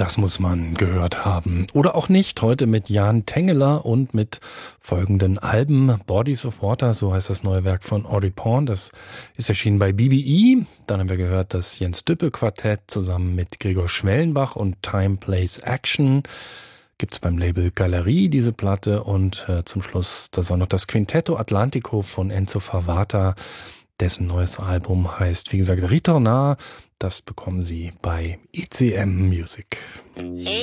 Das muss man gehört haben. Oder auch nicht. Heute mit Jan Tengeler und mit folgenden Alben. Bodies of Water, so heißt das neue Werk von Audrey Porn. Das ist erschienen bei BBE. Dann haben wir gehört das Jens Düppe Quartett zusammen mit Gregor Schwellenbach und Time Plays Action. Gibt's beim Label Galerie diese Platte. Und zum Schluss, das war noch das Quintetto Atlantico von Enzo Favata. Dessen neues Album heißt, wie gesagt, Ritornar. Das bekommen Sie bei ECM Music.